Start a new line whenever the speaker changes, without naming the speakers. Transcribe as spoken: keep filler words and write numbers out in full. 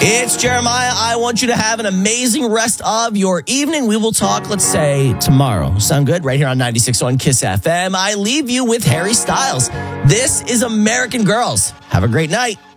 It's Jeremiah. I want you to have an amazing rest of your evening. We will talk, let's say, tomorrow. Sound good? Right here on ninety-six point one Kiss F M. I leave you with Harry Styles. This is American Girls. Have a great night.